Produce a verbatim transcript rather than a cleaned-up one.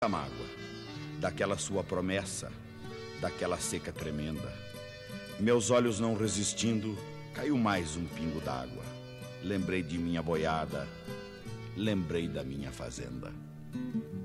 Da mágoa, daquela sua promessa, daquela seca tremenda. Meus olhos não resistindo, caiu mais um pingo d'água. Lembrei de minha boiada, lembrei da minha fazenda.